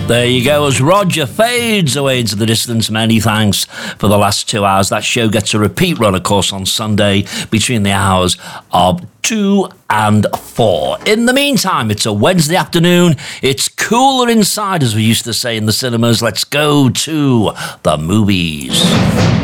There you go, as Roger fades away into the distance. Many thanks for the last 2 hours. That show gets a repeat run, of course, on Sunday between the hours of 2 and 4. In the meantime, it's a Wednesday afternoon. It's cooler inside, as we used to say in the cinemas. Let's go to the movies.